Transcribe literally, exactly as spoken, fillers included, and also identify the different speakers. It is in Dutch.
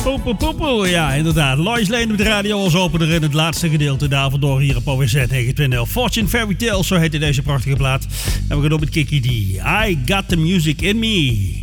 Speaker 1: Poepoe, poepoe, ja, inderdaad. Lois Lane op de radio als opener in het laatste gedeelte daarvan door hier op O W Z negenentwintig. Fortune Fairy Tale, zo heette deze prachtige plaat. En we gaan op met Kiki D. I Got The Music In Me.